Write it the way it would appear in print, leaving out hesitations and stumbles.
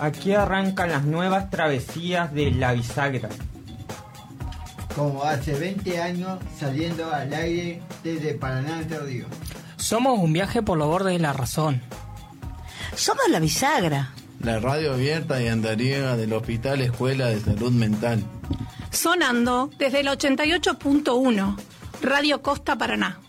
Aquí arrancan las nuevas travesías de la bisagra. Como hace 20 años, saliendo al aire desde Paraná Entre Ríos. Somos un viaje por los bordes de la razón. Somos la bisagra. La radio abierta y andariega del Hospital Escuela de Salud Mental. Sonando desde el 88.1, Radio Costa Paraná.